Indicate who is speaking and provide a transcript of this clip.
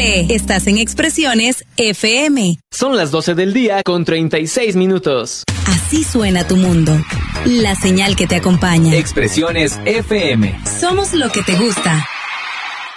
Speaker 1: que estás en Expresiones FM.
Speaker 2: Son las 12 del día con 36 minutos.
Speaker 1: Así suena tu mundo. La señal que te acompaña.
Speaker 2: Expresiones FM.
Speaker 1: Somos lo que te gusta.